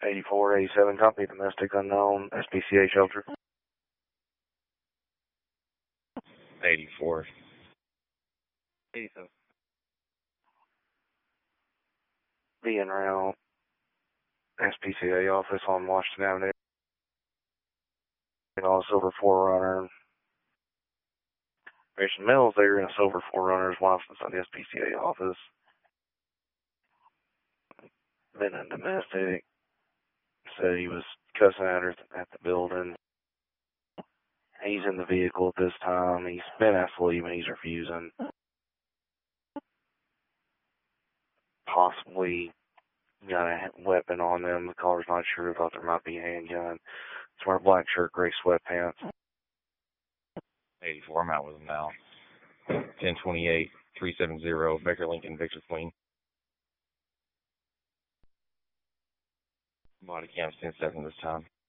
8487, copy, domestic unknown, SPCA shelter. 84. 87. Being around SPCA office on Washington Avenue. Silver 4Runner. Mission Mills there in a Silver 4Runner's license on the SPCA office. Been in domestic. Said he was cussing at her at the building. He's in the vehicle at this time. He's been asked to leave and he's refusing. Possibly got a weapon on them. The caller's not sure. Thought there might be a handgun. He's wearing black shirt, gray sweatpants. 84, I'm out with him now. 1028, 370, Baker Lincoln, Victor Queen. Body cam 10-7 this time.